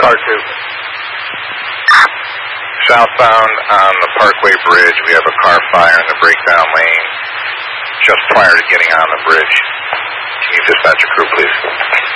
car 2. Southbound on the Parkway Bridge, we have a car fire in the breakdown lane just prior to getting on the bridge. Can you dispatch a crew, please?